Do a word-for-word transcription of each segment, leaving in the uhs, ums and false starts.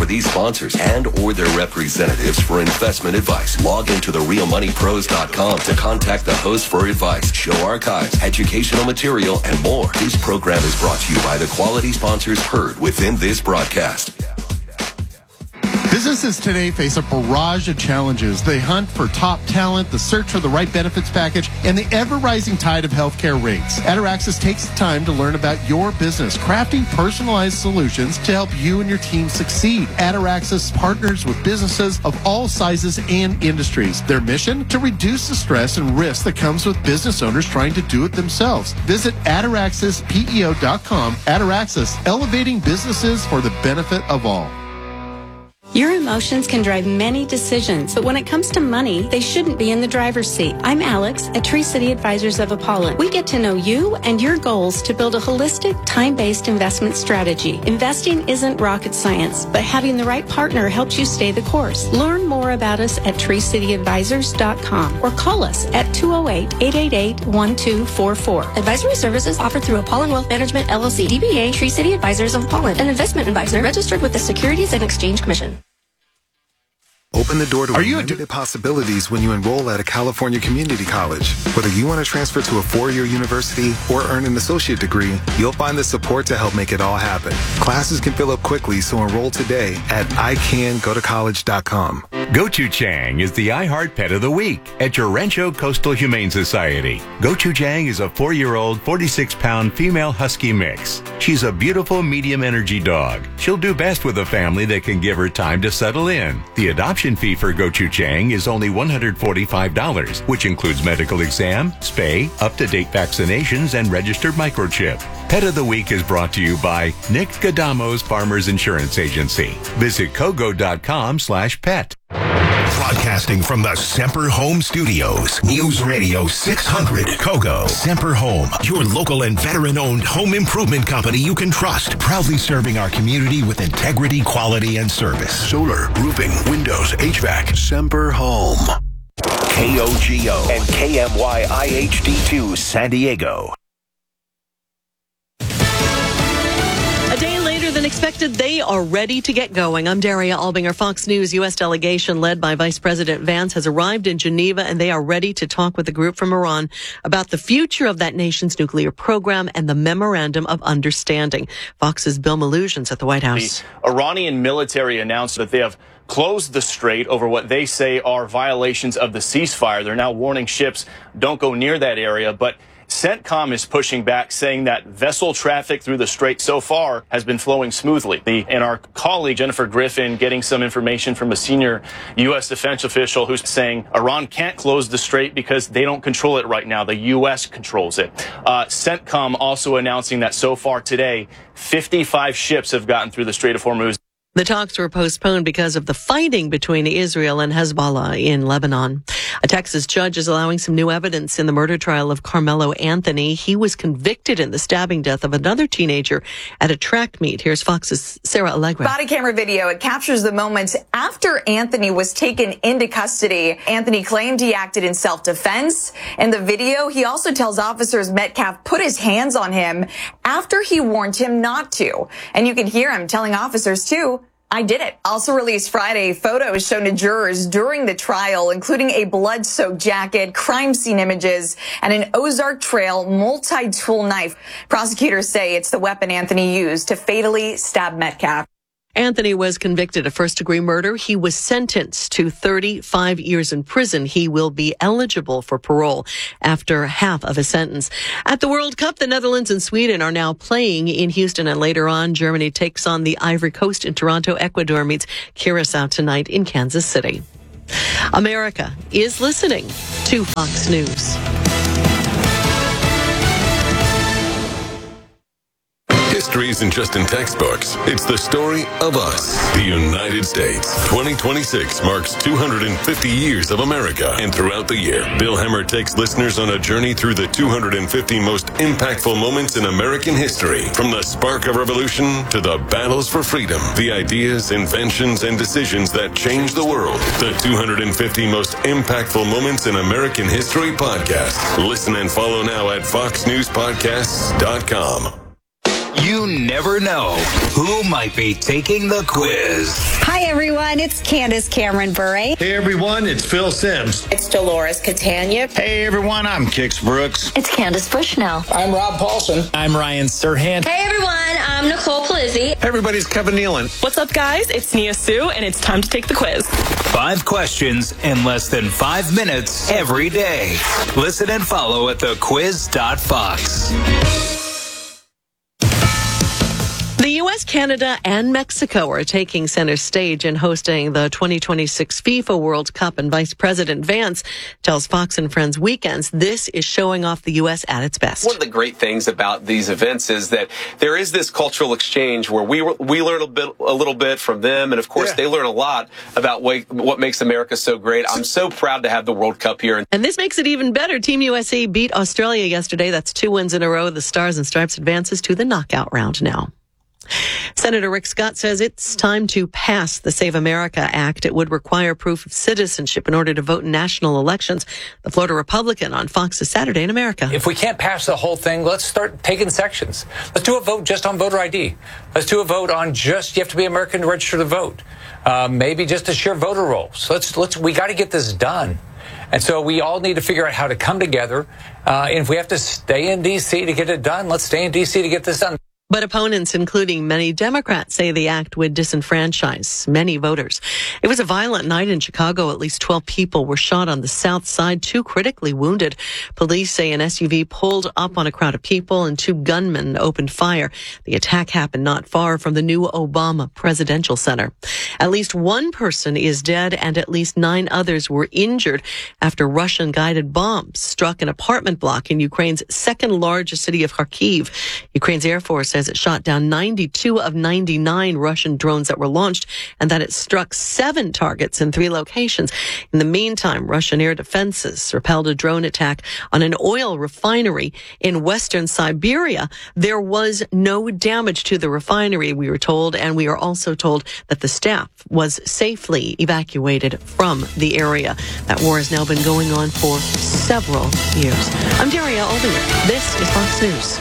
these sponsors and or their representatives for investment advice. Log into the real money pros dot com to contact the host for advice, show archives, educational material, and more. This program is brought to you by the quality sponsors heard within this broadcast. Businesses today face a barrage of challenges. They hunt for top talent, the search for the right benefits package, and the ever-rising tide of healthcare rates. Ataraxis takes the time to learn about your business, crafting personalized solutions to help you and your team succeed. Ataraxis partners with businesses of all sizes and industries. Their mission? To reduce the stress and risk that comes with business owners trying to do it themselves. Visit ataraxis P E O dot com. Ataraxis, elevating businesses for the benefit of all. Your emotions can drive many decisions, but when it comes to money, they shouldn't be in the driver's seat. I'm Alex at Tree City Advisors of Apollon. We get to know you and your goals to build a holistic, time-based investment strategy. Investing isn't rocket science, but having the right partner helps you stay the course. Learn more about us at tree city advisors dot com or call us at two oh eight, eight eight eight, one two four four. Advisory services offered through Apollon Wealth Management, L L C, D B A, Tree City Advisors of Apollon, an investment advisor registered with the Securities and Exchange Commission. Open the door to Are you unlimited a possibilities when you enroll at a California community college. Whether you want to transfer to a four-year university or earn an associate degree, you'll find the support to help make it all happen. Classes can fill up quickly, so enroll today at I can go to college dot com. Gochujang is the iHeart Pet of the Week at your Rancho Coastal Humane Society. Gochujang is a four-year-old, forty-six pound female husky mix. She's a beautiful medium energy dog. She'll do best with a family that can give her time to settle in. The adoption fee for Gochujang is only one hundred forty-five dollars, which includes medical exam, spay, up-to-date vaccinations, and registered microchip. Pet of the Week is brought to you by Nick Gadamo's Farmers Insurance Agency. Visit kogo dot com slash pet. Broadcasting from the Semper Home Studios. News Radio six hundred Kogo. Semper Home, your local and veteran-owned home improvement company you can trust. Proudly serving our community with integrity, quality, and service. Solar, roofing, windows, H V A C. Semper Home. K O G O and K M Y I H D two San Diego. A day later than expected, they are ready to get going. I'm Daria Albinger. Fox News U S delegation led by Vice President Vance has arrived in Geneva, and they are ready to talk with the group from Iran about the future of that nation's nuclear program and the Memorandum of Understanding. Fox's Bill Malusian's at the White House. The Iranian military announced that they have closed the strait over what they say are violations of the ceasefire. They're now warning ships don't go near that area, but CENTCOM is pushing back, saying that vessel traffic through the strait so far has been flowing smoothly. The, and our colleague Jennifer Griffin getting some information from a senior U S defense official who's saying Iran can't close the strait because they don't control it right now. The U S controls it. Uh, CENTCOM also announcing that so far today, fifty-five ships have gotten through the Strait of Hormuz. The talks were postponed because of the fighting between Israel and Hezbollah in Lebanon. A Texas judge is allowing some new evidence in the murder trial of Carmelo Anthony. He was convicted in the stabbing death of another teenager at a track meet. Here's Fox's Sarah Allegra. Body camera video. It captures the moments after Anthony was taken into custody. Anthony claimed he acted in self-defense. In the video, he also tells officers Metcalf put his hands on him after he warned him not to. And you can hear him telling officers, too, I did it. Also released Friday, photos shown to jurors during the trial, including a blood-soaked jacket, crime scene images, and an Ozark Trail multi-tool knife. Prosecutors say it's the weapon Anthony used to fatally stab Metcalf. Anthony was convicted of first-degree murder. He was sentenced to thirty-five years in prison. He will be eligible for parole after half of his sentence. At the World Cup, the Netherlands and Sweden are now playing in Houston, and later on, Germany takes on the Ivory Coast in Toronto. Ecuador meets Curacao tonight in Kansas City. America is listening to Fox News. History isn't just in textbooks. It's the story of us, the United States. twenty twenty-six marks two hundred fifty years of America. And throughout the year, Bill Hemmer takes listeners on a journey through the two hundred fifty most impactful moments in American history. From the spark of revolution to the battles for freedom, the ideas, inventions, and decisions that changed the world. The two hundred fifty most impactful moments in American history podcast. Listen and follow now at fox news podcasts dot com. You never know who might be taking the quiz. Hi, everyone. It's Candace Cameron Bure. Hey, everyone. It's Phil Sims. It's Dolores Catania. Hey, everyone. I'm Kix Brooks. It's Candace Bushnell. I'm Rob Paulson. I'm Ryan Serhant. Hey, everyone. I'm Nicole Polizzi. Hey, everybody's Kevin Nealon. What's up, guys? It's Nia Sue, and it's time to take the quiz. Five questions in less than five minutes every day. Listen and follow at the quiz dot fox. The U S, Canada, and Mexico are taking center stage in hosting the twenty twenty-six FIFA World Cup, and Vice President Vance tells Fox and Friends Weekends this is showing off the U S at its best. One of the great things about these events is that there is this cultural exchange where we we learn a bit, a little bit from them, and of course yeah. they learn a lot about what, what makes America so great. I'm so proud to have the World Cup here. And this makes it even better. Team U S A beat Australia yesterday. That's two wins in a row. The Stars and Stripes advances to the knockout round now. Senator Rick Scott says it's time to pass the Save America Act. It would require proof of citizenship in order to vote in national elections. The Florida Republican on Fox's Saturday in America. If we can't pass the whole thing, let's start taking sections. Let's do a vote just on voter I D. Let's do a vote on just you have to be American to register to vote. Uh, maybe just a sheer voter roll. So let's let's we got to get this done. And so we all need to figure out how to come together. Uh, and if we have to stay in D C to get it done, let's stay in D C to get this done. But opponents, including many Democrats, say the act would disenfranchise many voters. It was a violent night in Chicago. At least twelve people were shot on the south side, two critically wounded. Police say an S U V pulled up on a crowd of people and two gunmen opened fire. The attack happened not far from the new Obama Presidential Center. At least one person is dead and at least nine others were injured after Russian-guided bombs struck an apartment block in Ukraine's second largest city of Kharkiv. Ukraine's Air Force says it shot down ninety-two of ninety-nine Russian drones that were launched and that it struck seven targets in three locations. In the meantime, Russian air defenses repelled a drone attack on an oil refinery in western Siberia. There was no damage to the refinery, we were told, and we are also told that the staff was safely evacuated from the area. That war has now been going on for several years. I'm Daria Aldinger. This is Fox News.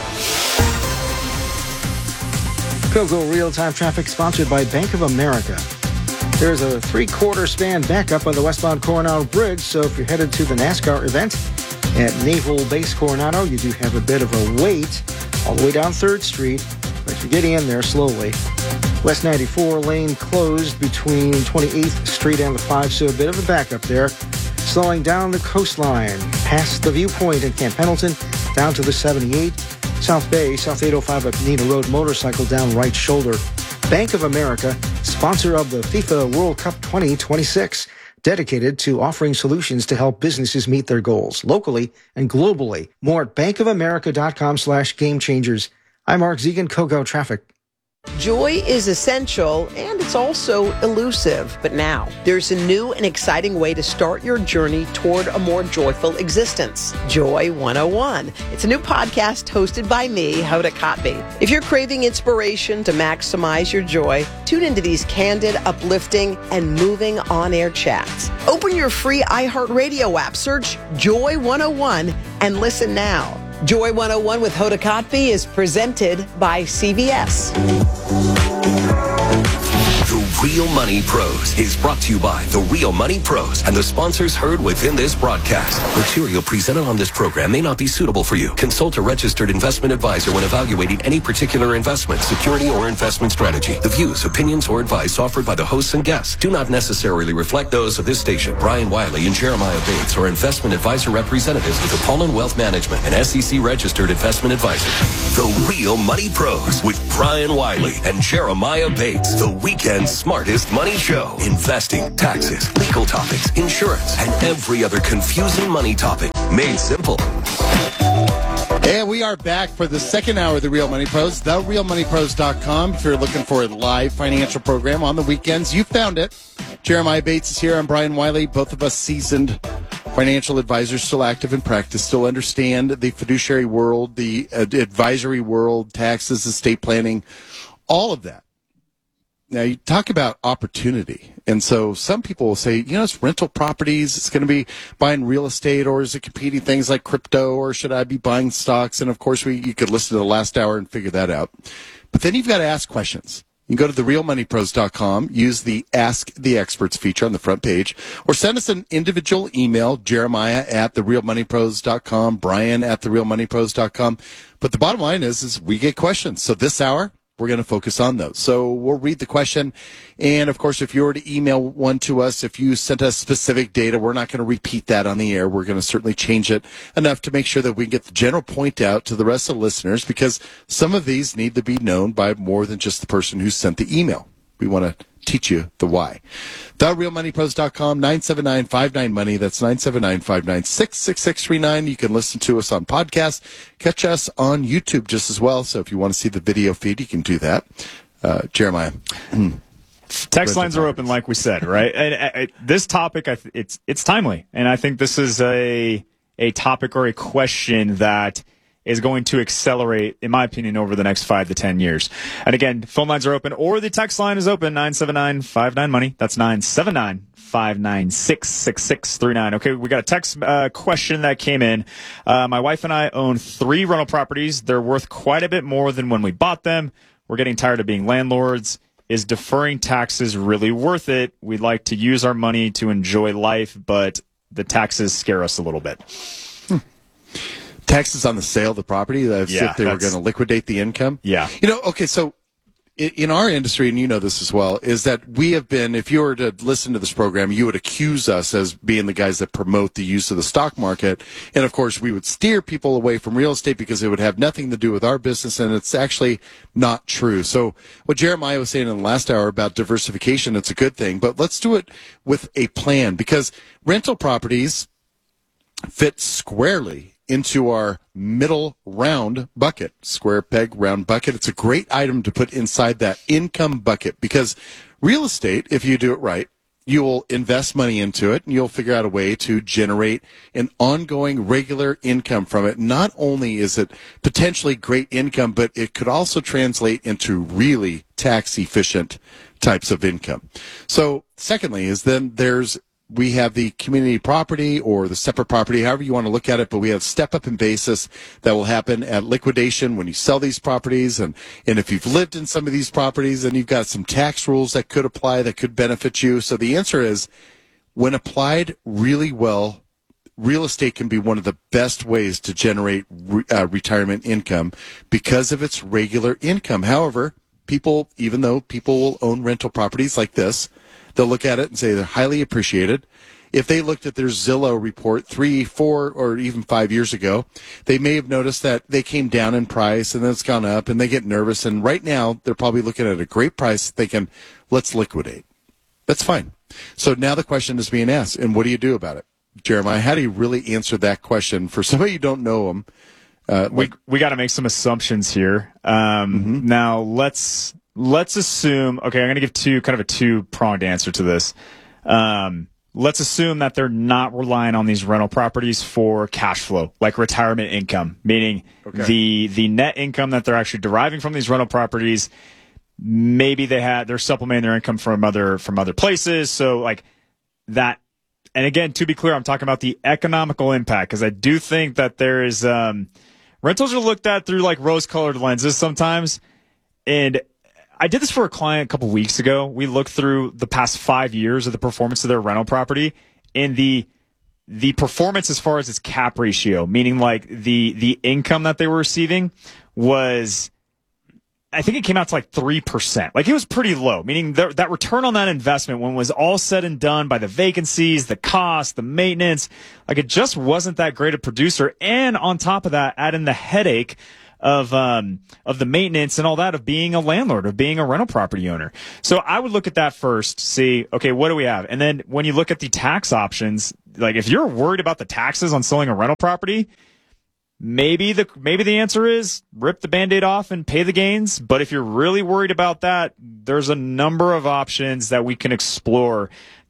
Kogo Real-Time Traffic sponsored by Bank of America. There's a three-quarter span backup on the westbound Coronado Bridge, so if you're headed to the NASCAR event at Naval Base Coronado, you do have a bit of a wait all the way down third Street, but you're getting in there slowly. West ninety-four lane closed between twenty-eighth Street and the five, so a bit of a backup there. Slowing down the coastline past the viewpoint in Camp Pendleton down to the seventy-eight. South Bay, South eight oh five up Nina Road, motorcycle down right shoulder. Bank of America, sponsor of the FIFA World Cup twenty twenty-six, dedicated to offering solutions to help businesses meet their goals locally and globally. More at bankofamerica.com slash game changers. I'm Mark Zegan, Kogo Traffic. Joy is essential, and it's also elusive. But now, there's a new and exciting way to start your journey toward a more joyful existence. Joy one oh one. It's a new podcast hosted by me, Hoda Kotb. If you're craving inspiration to maximize your joy, tune into these candid, uplifting, and moving on-air chats. Open your free iHeartRadio app, search Joy one oh one, and listen now. Joy one oh one with Hoda Kotb is presented by C V S. The Real Money Pros is brought to you by The Real Money Pros and the sponsors heard within this broadcast. Material presented on this program may not be suitable for you. Consult a registered investment advisor when evaluating any particular investment, security, or investment strategy. The views, opinions, or advice offered by the hosts and guests do not necessarily reflect those of this station. Brian Wiley and Jeremiah Bates are investment advisor representatives with Apollon Wealth Management, an S E C registered investment advisor. The Real Money Pros with Brian Wiley and Jeremiah Bates. The weekend smartest money show. Investing, taxes, legal topics, insurance, and every other confusing money topic made simple. And we are back for the second hour of The Real Money Pros, the real money pros dot com. If you're looking for a live financial program on the weekends, you found it. Jeremiah Bates is here. I'm Brian Wiley. Both of us seasoned financial advisors, still active in practice, still understand the fiduciary world, the uh, advisory world, taxes, estate planning, all of that. Now, you talk about opportunity. And so some people will say, you know, it's rental properties. It's going to be buying real estate, or is it competing things like crypto, or should I be buying stocks? And of course, we you could listen to the last hour and figure that out. But then you've got to ask questions. You can go to the real money pros dot com, use the Ask the Experts feature on the front page, or send us an individual email, Jeremiah at the real money pros dot com, Brian at the real money pros dot com. But the bottom line is, is we get questions. So this hour, we're going to focus on those. So we'll read the question. And, of course, if you were to email one to us, if you sent us specific data, we're not going to repeat that on the air. We're going to certainly change it enough to make sure that we get the general point out to the rest of the listeners, because some of these need to be known by more than just the person who sent the email. We want to teach you the why. the real money pros dot com, nine seven nine five nine money. That's nine seven nine five nine six six six three nine. You can listen to us on podcast. Catch us on YouTube just as well. So if you want to see the video feed, you can do that. Uh, Jeremiah. Text lines are open, like we said, right? and, and this topic, I th- it's it's timely, and I think this is a a topic or a question that is going to accelerate, in my opinion, over the next five to ten years. And again, phone lines are open, or the text line is open, nine seven nine five nine money. That's nine seven nine five nine six six six three nine. Okay, we got a text uh, question that came in. Uh, my wife and I own three rental properties. They're worth quite a bit more than when we bought them. We're getting tired of being landlords. Is deferring taxes really worth it? We'd like to use our money to enjoy life, but the taxes scare us a little bit. Hmm. Taxes on the sale of the property, as yeah, if they were going to liquidate the income. Yeah. You know, okay, so in our industry, and you know this as well, is that we have been, if you were to listen to this program, you would accuse us as being the guys that promote the use of the stock market. And of course, we would steer people away from real estate because it would have nothing to do with our business. And it's actually not true. So what Jeremiah was saying in the last hour about diversification, it's a good thing, but let's do it with a plan, because rental properties fit squarely into our middle round bucket, square peg round bucket. It's a great item to put inside that income bucket, because real estate, if you do it right, you will invest money into it and you'll figure out a way to generate an ongoing regular income from it. Not only is it potentially great income, but it could also translate into really tax efficient types of income. So secondly is then there's we have the community property or the separate property, however you want to look at it, but we have step up in basis that will happen at liquidation when you sell these properties. And, and if you've lived in some of these properties, then you've got some tax rules that could apply that could benefit you. So the answer is, when applied really well, real estate can be one of the best ways to generate re, uh, retirement income because of its regular income. However, people, even though people will own rental properties like this, they'll look at it and say they're highly appreciated. If they looked at their Zillow report three, four, or even five years ago, they may have noticed that they came down in price and then it's gone up and they get nervous. And right now, they're probably looking at a great price thinking, let's liquidate. That's fine. So now the question is being asked, and what do you do about it? Jeremiah, how do you really answer that question for somebody you don't know them? Uh, we we got to make some assumptions here. Um, mm-hmm. Now, let's... Let's assume, okay, I'm going to give two, kind of a two-pronged answer to this. Um, let's assume that they're not relying on these rental properties for cash flow, like retirement income, meaning okay. the the net income that they're actually deriving from these rental properties. Maybe they had they're supplementing their income from other from other places, so like that. And again, to be clear, I'm talking about the economical impact, because I do think that there is um, rentals are looked at through like rose-colored lenses sometimes, and I did this for a client a couple weeks ago. We looked through the past five years of the performance of their rental property, and the the performance as far as its cap ratio, meaning like the the income that they were receiving was, I think it came out to like three percent. Like it was pretty low, meaning th- that return on that investment, when it was all said and done by the vacancies, the cost, the maintenance, like it just wasn't that great a producer. And on top of that, add in the headache of um of the maintenance and all that of being a landlord, of being a rental property owner. So I would look at that first, see, okay, what do we have? And then when you look at the tax options, like if you're worried about the taxes on selling a rental property, maybe the maybe the answer is rip the Band-Aid off and pay the gains. But if you're really worried about that, there's a number of options that we can explore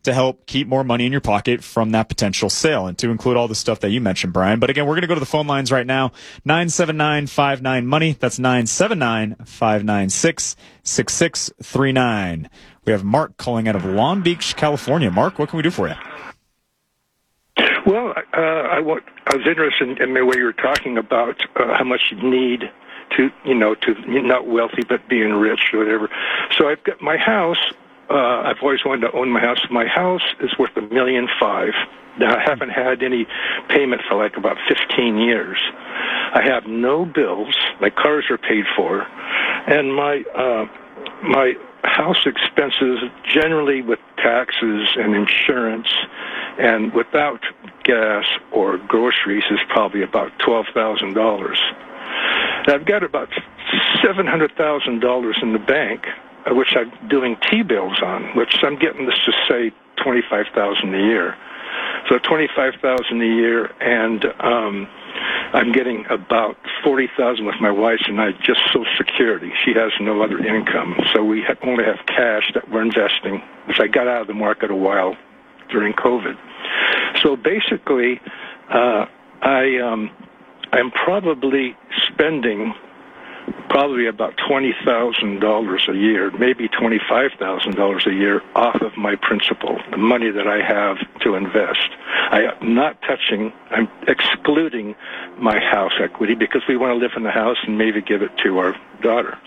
to help keep more money in your pocket from that potential sale, and to include all the stuff that you mentioned, Brian. But again, we're going to go to the phone lines right now. nine seven nine five nine money. That's nine seven nine five nine six six six three nine. We have Mark calling out of Long Beach, California. Mark, what can we do for you? Well, uh, I, want, I was interested in the way you were talking about uh, how much you need to, you know, to not wealthy but being rich or whatever. So I've got my house. Uh, I've always wanted to own my house. My house is worth a million five. Now I haven't had any payment for like about fifteen years. I have no bills. My cars are paid for, and my uh, my house expenses generally with taxes and insurance and without gas or groceries is probably about twelve thousand dollars. I've got about seven hundred thousand dollars in the bank, uh, which I'm doing T-bills on, which I'm getting, let's just say, twenty-five thousand dollars a year. So twenty-five thousand dollars a year, and um, I'm getting about forty thousand dollars with my wife and I, just Social Security. She has no other income, so we ha- only have cash that we're investing, which I got out of the market a while during COVID. So basically, uh, I um, I'm probably spending probably about twenty thousand dollars a year, maybe twenty-five thousand dollars a year off of my principal, the money that I have to invest. I am not touching, I'm excluding my house equity because we want to live in the house and maybe give it to our daughter.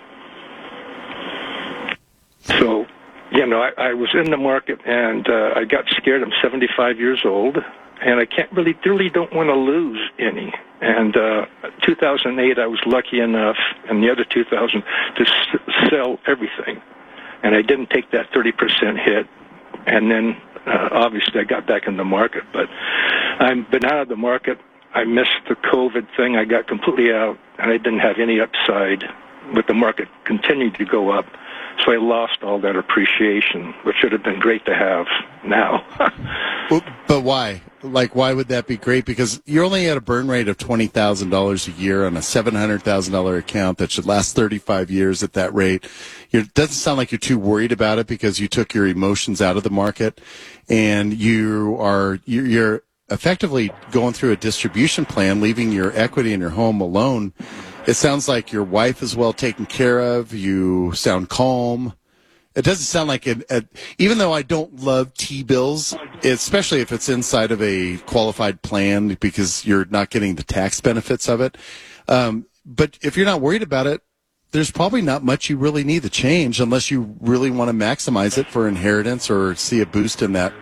So, you know, I, I was in the market and uh, I got scared. I'm seventy-five years old. And I can't really, really don't want to lose any. And uh, two thousand eight, I was lucky enough, and the other two thousand, to s- sell everything. And I didn't take that thirty percent hit. And then, uh, obviously, I got back in the market. But I've been out of the market. I missed the COVID thing. I got completely out, and I didn't have any upside with the market continuing to go up. So I lost all that appreciation, which should have been great to have now. Well, but why? Like, why would that be great? Because you're only at a burn rate of twenty thousand dollars a year on a seven hundred thousand dollars account that should last thirty-five years at that rate. It doesn't sound like you're too worried about it because you took your emotions out of the market, and you are you're effectively going through a distribution plan, leaving your equity in your home alone. It sounds like your wife is well taken care of. You sound calm. It doesn't sound like it, it, even though I don't love T-bills, especially if it's inside of a qualified plan because you're not getting the tax benefits of it. Um, but if you're not worried about it, there's probably not much you really need to change unless you really want to maximize it for inheritance or see a boost in that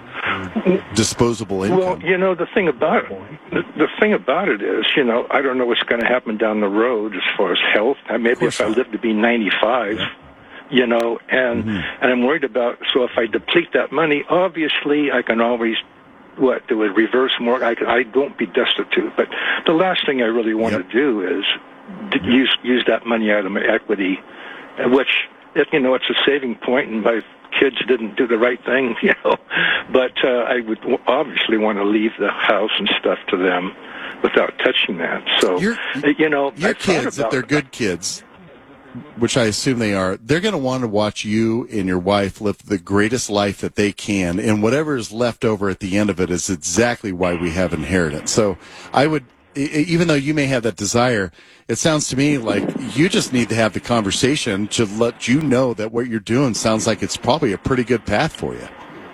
disposable income. Well, you know, the thing about it, the, the thing about it is, you know, I don't know what's going to happen down the road as far as health. Maybe if I live to be ninety-five, yeah. you know, and mm-hmm. and I'm worried about. So if I deplete that money, obviously I can always what do a reverse mortgage. I can, I don't be destitute. But the last thing I really want yep. to do is d- use use that money out of my equity, which if, you know, it's a saving point, and my kids didn't do the right thing, you know. But uh, I would obviously want to leave the house and stuff to them without touching that. So, your, you know, your I kids, if they're good kids, which I assume they are, they're going to want to watch you and your wife live the greatest life that they can, and whatever is left over at the end of it is exactly why we have inheritance. So I would, even though you may have that desire, it sounds to me like you just need to have the conversation to let you know that what you're doing sounds like it's probably a pretty good path for you.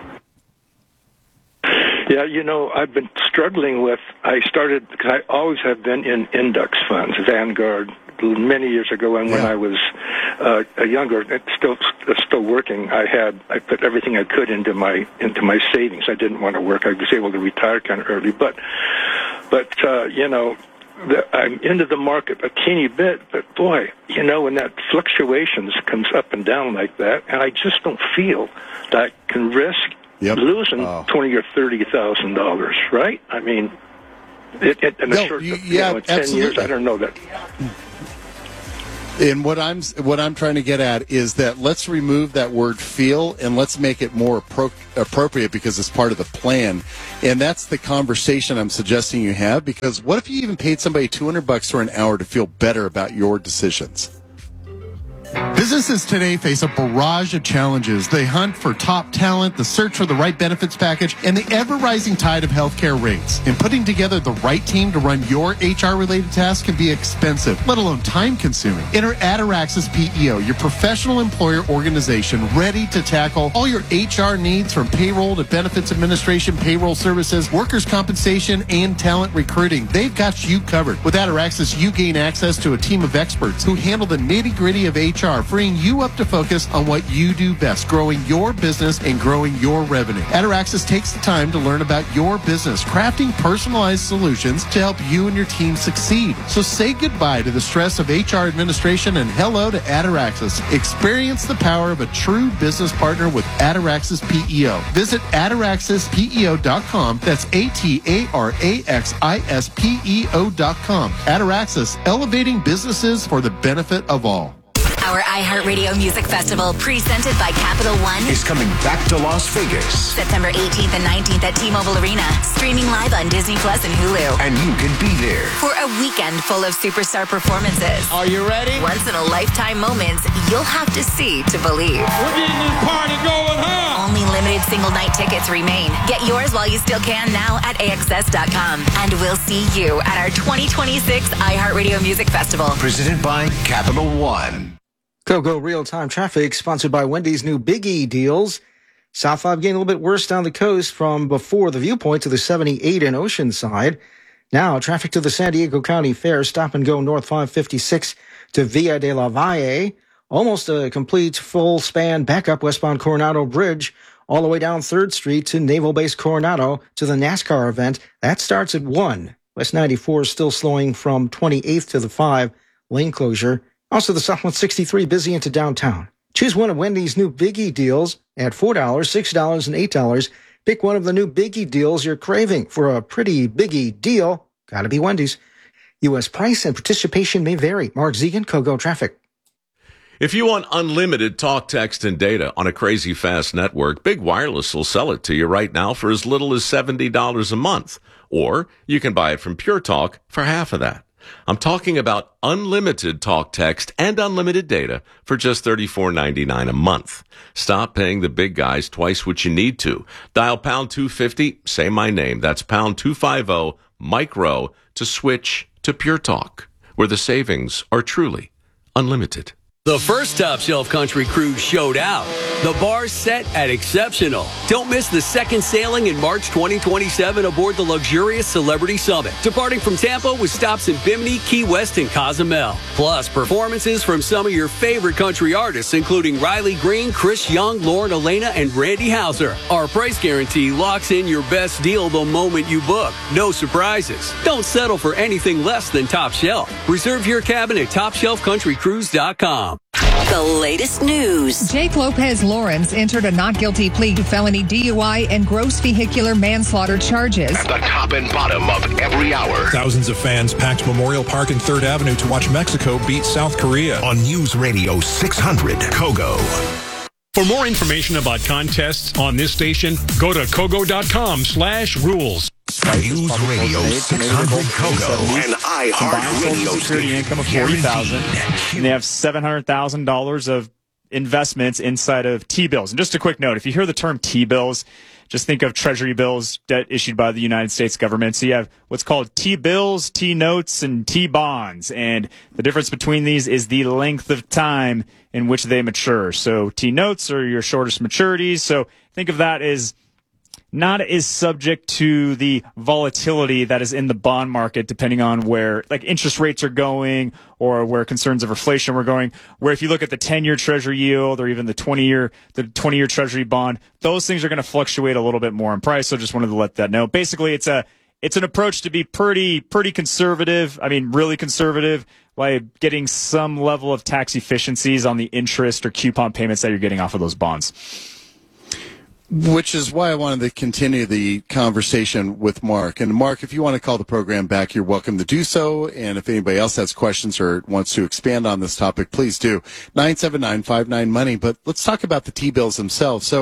Yeah, you know, I've been struggling with, I started, because I always have been in index funds, Vanguard, many years ago, and yeah. when I was uh, a younger, still still working, I had I put everything I could into my into my savings. I didn't want to work. I was able to retire kind of early, but but uh, you know, the, I'm into the market a teeny bit. But boy, you know, when that fluctuations comes up and down like that, and I just don't feel that I can risk yep. losing oh. twenty or thirty thousand dollars. Right? I mean, it, it, in a no, short, you, you yeah, know, in ten absolutely. years, I don't know that. And what I'm what I'm trying to get at is that let's remove that word "feel" and let's make it more appro- appropriate because it's part of the plan. And that's the conversation I'm suggesting you have. Because what if you even paid somebody two hundred bucks for an hour to feel better about your decisions? Businesses today face a barrage of challenges. They hunt for top talent, the search for the right benefits package, and the ever-rising tide of healthcare rates. And putting together the right team to run your H R-related tasks can be expensive, let alone time-consuming. Enter Ataraxis P E O, your professional employer organization ready to tackle all your H R needs from payroll to benefits administration, payroll services, workers' compensation, and talent recruiting. They've got you covered. With Ataraxis, you gain access to a team of experts who handle the nitty-gritty of H R, freeing you up to focus on what you do best, growing your business and growing your revenue. Ataraxis takes the time to learn about your business, crafting personalized solutions to help you and your team succeed. So say goodbye to the stress of H R administration and hello to Ataraxis. Experience the power of a true business partner with Ataraxis P E O. Visit ataraxis P E O dot com. That's A T A R A X I S P E O dot com. Ataraxis, elevating businesses for the benefit of all. Our iHeartRadio Music Festival, presented by Capital One, is coming back to Las Vegas. September eighteenth and nineteenth at T-Mobile Arena, streaming live on Disney Plus and Hulu. And you can be there for a weekend full of superstar performances. Are you ready? Once in a lifetime moments you'll have to see to believe. We're getting this party going, huh? Only limited single night tickets remain. Get yours while you still can now at A X S dot com. And we'll see you at our twenty twenty-six iHeartRadio Music Festival. Presented by Capital One. Go-Go real-time traffic sponsored by Wendy's new Biggie deals. South five getting a little bit worse down the coast from before the viewpoint to the seventy-eight in Oceanside. Now traffic to the San Diego County Fair, stop and go north five fifty-six to Villa de la Valle. Almost a complete full span backup westbound Coronado Bridge all the way down third Street to Naval Base Coronado to the NASCAR event. That starts at one. West ninety-four is still slowing from twenty-eighth to the five lane closure. Also, the South one sixty-three busy into downtown. Choose one of Wendy's new Biggie deals at four dollars, six dollars, and eight dollars. Pick one of the new Biggie deals you're craving. For a pretty Biggie deal, gotta be Wendy's. U S price and participation may vary. Mark Zegan, Kogo Traffic. If you want unlimited talk, text, and data on a crazy fast network, Big Wireless will sell it to you right now for as little as seventy dollars a month. Or you can buy it from Pure Talk for half of that. I'm talking about unlimited talk, text, and unlimited data for just thirty-four ninety-nine a month. Stop paying the big guys twice what you need to. Dial pound two fifty, say my name. That's pound two fifty, micro, to switch to Pure Talk, where the savings are truly unlimited. The first Top Shelf Country Cruise showed out. The bar's set at exceptional. Don't miss the second sailing in March twenty twenty-seven aboard the luxurious Celebrity Summit, departing from Tampa with stops in Bimini, Key West, and Cozumel. Plus, performances from some of your favorite country artists, including Riley Green, Chris Young, Lauren Elena, and Randy Houser. Our price guarantee locks in your best deal the moment you book. No surprises. Don't settle for anything less than Top Shelf. Reserve your cabin at top shelf country cruise dot com. The latest news. Jake Lopez Lawrence entered a not guilty plea to felony D U I and gross vehicular manslaughter charges. At the top and bottom of every hour. Thousands of fans packed Memorial Park and third Avenue to watch Mexico beat South Korea. On News Radio six hundred, Kogo. For more information about contests on this station, go to kogo dot com slash rules. News Radio six hundred Kogo and iHeartRadio security income of forty thousand dollars, and they have seven hundred thousand dollars of investments inside of T-bills. And just a quick note, if you hear the term T-bills, just think of Treasury bills, debt issued by the United States government. So you have what's called T-bills, T-notes, and T-bonds. And the difference between these is the length of time in which they mature. So T-notes are your shortest maturities. So think of that as not as subject to the volatility that is in the bond market, depending on where like interest rates are going or where concerns of inflation were going. Where if you look at the ten-year Treasury yield or even the twenty-year the twenty-year Treasury bond, those things are going to fluctuate a little bit more in price. So just wanted to let that know. Basically, it's a it's an approach to be pretty pretty conservative. I mean, really conservative, by getting some level of tax efficiencies on the interest or coupon payments that you're getting off of those bonds. Which is why I wanted to continue the conversation with Mark. And Mark, if you want to call the program back, you're welcome to do so. And if anybody else has questions or wants to expand on this topic, please do. nine seven nine five nine money. But let's talk about the T-bills themselves. So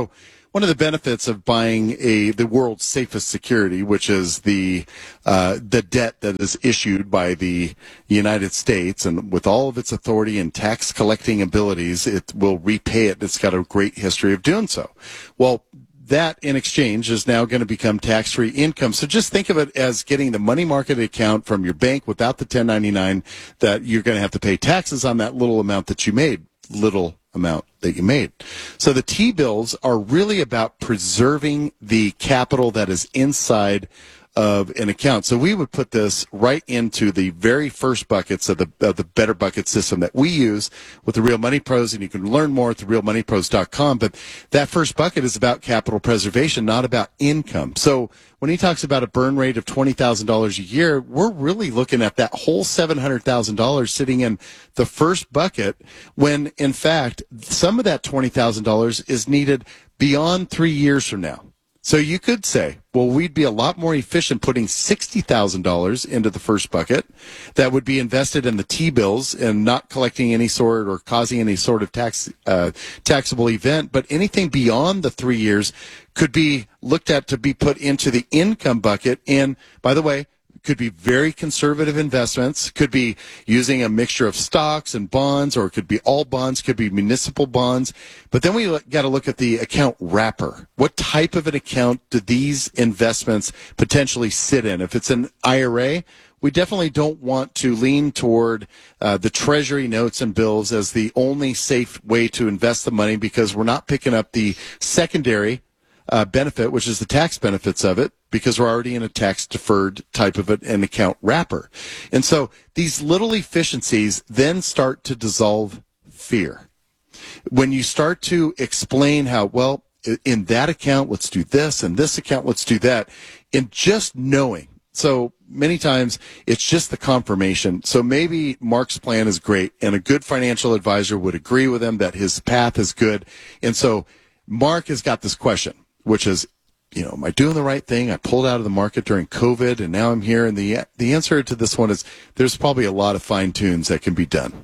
one of the benefits of buying a the world's safest security, which is the uh, the debt that is issued by the United States, and with all of its authority and tax collecting abilities, it will repay it. It's got a great history of doing so. Well, that in exchange is now going to become tax-free income. So just think of it as getting the money market account from your bank without the ten ninety-nine that you're going to have to pay taxes on that little amount that you made. Little amount that you made. So the T-bills are really about preserving the capital that is inside of an account. So we would put this right into the very first buckets of the of the Better Bucket system that we use with the Real Money Pros, and you can learn more at the real money pros dot com. But that first bucket is about capital preservation, not about income. So when he talks about a burn rate of twenty thousand dollars a year, we're really looking at that whole seven hundred thousand dollars sitting in the first bucket when, in fact, some of that twenty thousand dollars is needed beyond three years from now. So you could say, well, we'd be a lot more efficient putting sixty thousand dollars into the first bucket that would be invested in the T-bills and not collecting any sort or causing any sort of tax uh, taxable event. But anything beyond the three years could be looked at to be put into the income bucket. And by the way, could be very conservative investments, could be using a mixture of stocks and bonds, or it could be all bonds, could be municipal bonds. But then we got to look at the account wrapper. What type of an account do these investments potentially sit in? If it's an I R A, we definitely don't want to lean toward uh, the Treasury notes and bills as the only safe way to invest the money, because we're not picking up the secondary uh, benefit, which is the tax benefits of it, because we're already in a tax-deferred type of an account wrapper. And so these little efficiencies then start to dissolve fear. When you start to explain how, well, in that account, let's do this, and this account, let's do that, and just knowing. So many times it's just the confirmation. So maybe Mark's plan is great, and a good financial advisor would agree with him that his path is good. And so Mark has got this question, which is, you know, am I doing the right thing? I pulled out of the market during COVID, and now I'm here. And the the answer to this one is there's probably a lot of fine tunes that can be done.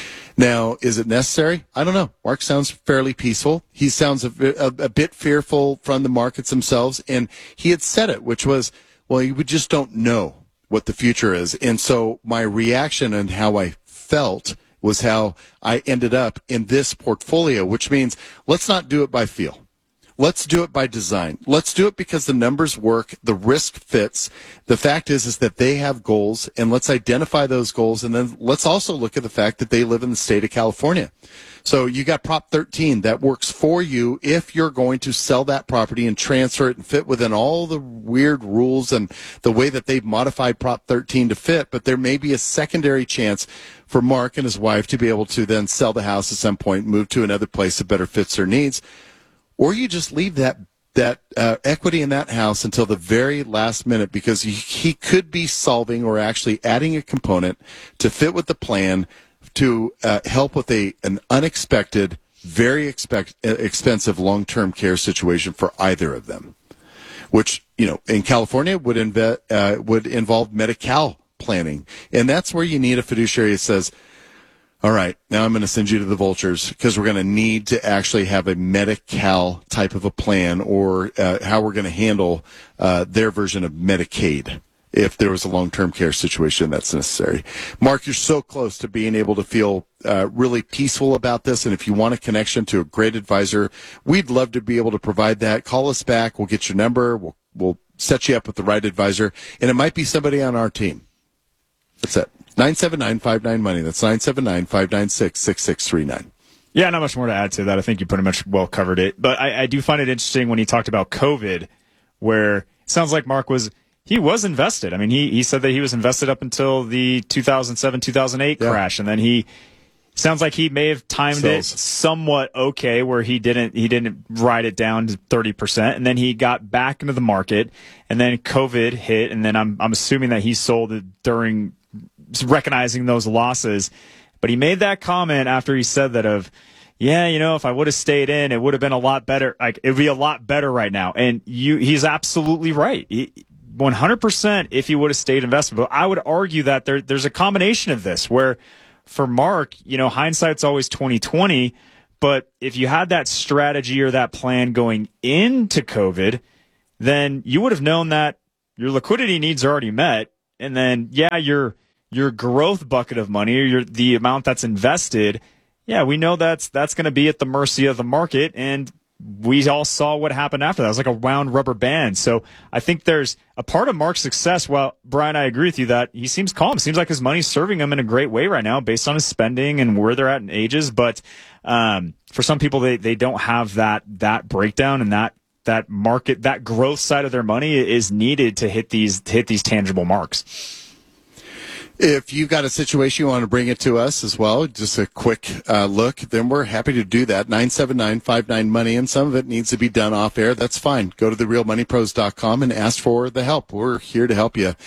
Now, is it necessary? I don't know. Mark sounds fairly peaceful. He sounds a, a, a bit fearful from the markets themselves, and he had said it, which was, well, we just don't know what the future is. And so my reaction and how I felt was how I ended up in this portfolio, which means let's not do it by feel. Let's do it by design. Let's do it because the numbers work, the risk fits. The fact is, is that they have goals, and let's identify those goals, and then let's also look at the fact that they live in the state of California. So you got Prop thirteen that works for you if you're going to sell that property and transfer it and fit within all the weird rules and the way that they've modified Prop thirteen to fit. But there may be a secondary chance for Mark and his wife to be able to then sell the house at some point, move to another place that better fits their needs. Or you just leave that that uh, equity in that house until the very last minute, because he, he could be solving or actually adding a component to fit with the plan to uh, help with a an unexpected, very expect, expensive long-term care situation for either of them, which, you know, in California would inve- uh, would involve Medi-Cal planning. And that's where you need a fiduciary that says, all right, now I'm going to send you to the vultures because we're going to need to actually have a Medi-Cal type of a plan, or uh, how we're going to handle uh, their version of Medicaid if there was a long-term care situation that's necessary. Mark, you're so close to being able to feel uh, really peaceful about this, and if you want a connection to a great advisor, we'd love to be able to provide that. Call us back. We'll get your number. We'll, we'll set you up with the right advisor, and it might be somebody on our team. That's it. nine seven nine, five nine, money. That's nine seven nine, five nine six, six six three nine. Yeah, not much more to add to that. I think you pretty much well covered it. But I, I do find it interesting when he talked about COVID, where it sounds like Mark was, he was invested. I mean, he, he said that he was invested up until the two thousand seven, two thousand eight yeah. crash. And then he, sounds like he may have timed Sells. it somewhat okay, where he didn't, he didn't ride it down to thirty percent. And then he got back into the market, and then COVID hit. And then I'm, I'm assuming that he sold it during recognizing those losses. But he made that comment after he said that of, yeah, you know, if I would have stayed in, it would have been a lot better. Like, it would be a lot better right now. And you, he's absolutely right. He, one hundred percent if he would have stayed invested. But I would argue that there, there's a combination of this where for Mark, you know, hindsight's always twenty twenty, But if you had that strategy or that plan going into COVID, then you would have known that your liquidity needs are already met. And then, yeah, your your growth bucket of money, or your, the amount that's invested, yeah, we know that's that's going to be at the mercy of the market. And we all saw what happened after that. It was like a wound rubber band. So I think there's a part of Mark's success. Well, Brian, I agree with you that he seems calm. It seems like his money's serving him in a great way right now based on his spending and where they're at in ages. But um, for some people, they, they don't have that that breakdown, and that that market, that growth side of their money is needed to hit these to hit these tangible marks. If you've got a situation you want to bring it to us as well, just a quick uh, look, then we're happy to do that. nine seven nine five nine money, and some of it needs to be done off air. That's fine. Go to the real money pros dot com and ask for the help. We're here to help you.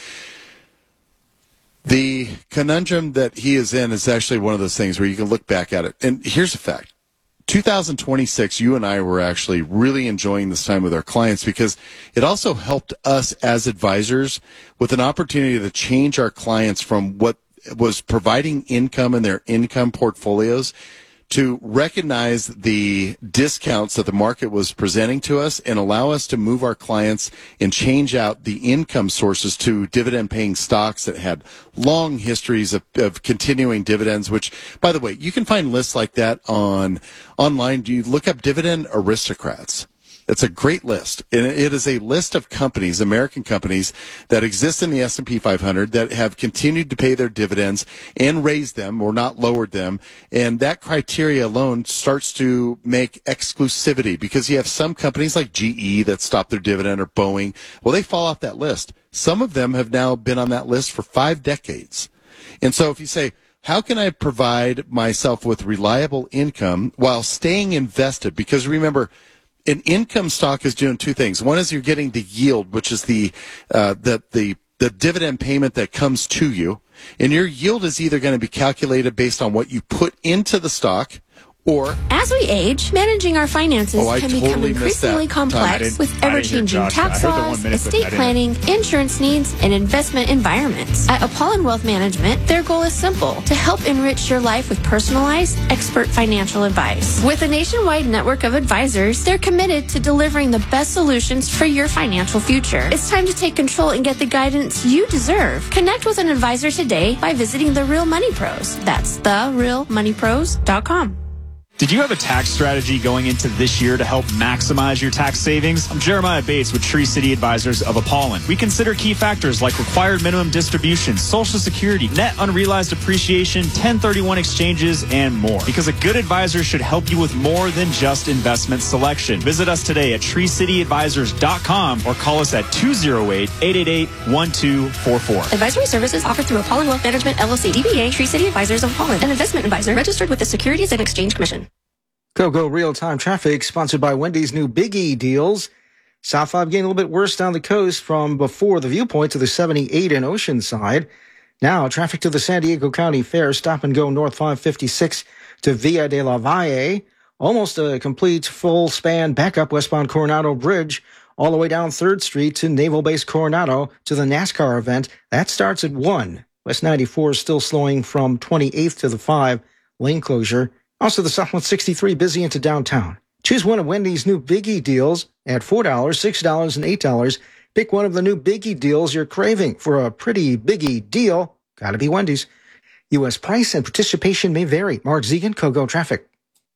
The conundrum that he is in is actually one of those things where you can look back at it. And here's a fact. two thousand twenty-six, you and I were actually really enjoying this time with our clients because it also helped us as advisors with an opportunity to change our clients from what was providing income in their income portfolios to recognize the discounts that the market was presenting to us and allow us to move our clients and change out the income sources to dividend-paying stocks that had long histories of, of continuing dividends, which, by the way, you can find lists like that on online. Do you look up Dividend Aristocrats? It's a great list. And it is a list of companies, American companies, that exist in the S and P five hundred that have continued to pay their dividends and raised them or not lowered them. And that criteria alone starts to make exclusivity because you have some companies like G E that stop their dividend or Boeing. Well, they fall off that list. Some of them have now been on that list for five decades. And so if you say, how can I provide myself with reliable income while staying invested? Because remember, an income stock is doing two things. One is you're getting the yield, which is the uh, the the the dividend payment that comes to you, and your yield is either going to be calculated based on what you put into the stock, or as we age, managing our finances oh, can totally become increasingly complex with ever-changing tax laws, estate planning, insurance needs, and investment environments. At Apollon Wealth Management, their goal is simple: to help enrich your life with personalized, expert financial advice. With a nationwide network of advisors, they're committed to delivering the best solutions for your financial future. It's time to take control and get the guidance you deserve. Connect with an advisor today by visiting The Real Money Pros. That's the real money pros dot com. Did you have a tax strategy going into this year to help maximize your tax savings? I'm Jeremiah Bates with Tree City Advisors of Apollon. We consider key factors like required minimum distributions, Social Security, net unrealized appreciation, ten thirty-one exchanges, and more. Because a good advisor should help you with more than just investment selection. Visit us today at tree city advisors dot com or call us at two oh eight, eight eight eight, one two four four. Advisory services offered through Apollon Wealth Management, L L C, D B A, Tree City Advisors of Apollon, an investment advisor registered with the Securities and Exchange Commission. Go-Go Real-Time Traffic, sponsored by Wendy's new Big E deals. South five getting a little bit worse down the coast from before the viewpoint to the seventy-eight in Oceanside. Now, traffic to the San Diego County Fair, stop and go north five fifty-six to Villa de la Valle. Almost a complete full span backup westbound Coronado Bridge, all the way down third Street to Naval Base Coronado to the NASCAR event. That starts at one. West ninety-four is still slowing from twenty-eighth to the five, lane closure. Also, the Southwest sixty-three busy into downtown. Choose one of Wendy's new Biggie deals at four dollars, six dollars, and eight dollars. Pick one of the new Biggie deals you're craving. For a pretty Biggie deal, gotta be Wendy's. U S price and participation may vary. Mark Zegan, Kogo Traffic.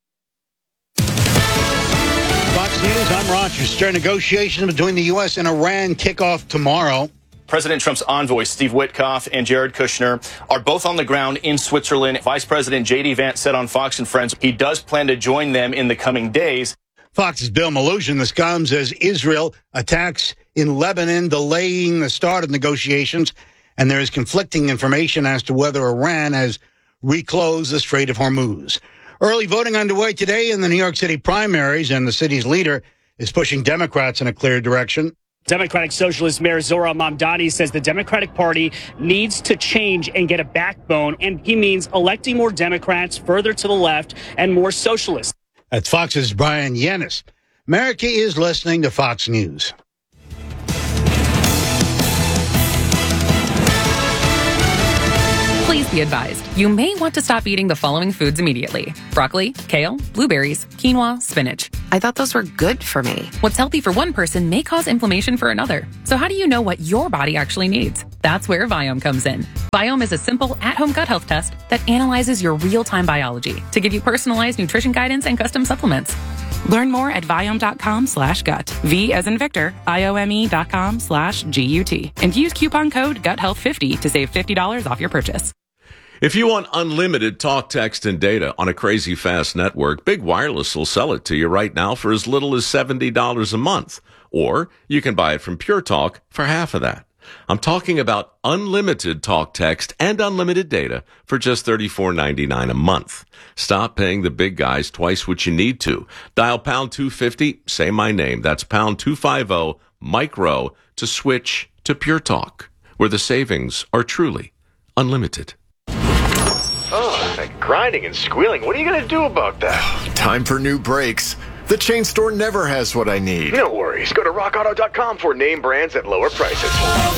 Fox News, I'm Roger. Stern negotiations between the U S and Iran kick off tomorrow. President Trump's envoys, Steve Witkoff and Jared Kushner, are both on the ground in Switzerland. Vice President J D Vance said on Fox and Friends he does plan to join them in the coming days. Fox's Bill Maluzhin, this comes as Israel attacks in Lebanon, delaying the start of negotiations, and there is conflicting information as to whether Iran has reclosed the Strait of Hormuz. Early voting underway today in the New York City primaries, and the city's leader is pushing Democrats in a clear direction. Democratic Socialist Mayor Zohran Mamdani says the Democratic Party needs to change and get a backbone, and he means electing more Democrats further to the left and more socialists. That's Fox's Brian Yennis. America is listening to Fox News. Please be advised, you may want to stop eating the following foods immediately: broccoli, kale, blueberries, quinoa, spinach. I thought those were good for me. What's healthy for one person may cause inflammation for another. So how do you know what your body actually needs? That's where Viome comes in. Viome is a simple at-home gut health test that analyzes your real-time biology to give you personalized nutrition guidance and custom supplements. Learn more at Viome.com slash gut. V as in Victor, I-O-M-E dot com slash G-U-T. And use coupon code gut health fifty to save fifty dollars off your purchase. If you want unlimited talk, text, and data on a crazy fast network, Big Wireless will sell it to you right now for as little as seventy dollars a month. Or you can buy it from Pure Talk for half of that. I'm talking about unlimited talk, text, and unlimited data for just thirty-four ninety-nine a month. Stop paying the big guys twice what you need to. Dial pound two fifty, say my name. That's pound two fifty, micro, to switch to Pure Talk, where the savings are truly unlimited. Oh, that grinding and squealing. What are you going to do about that? Time for new brakes. The chain store never has what I need. No worries. Go to rock auto dot com for name brands at lower prices.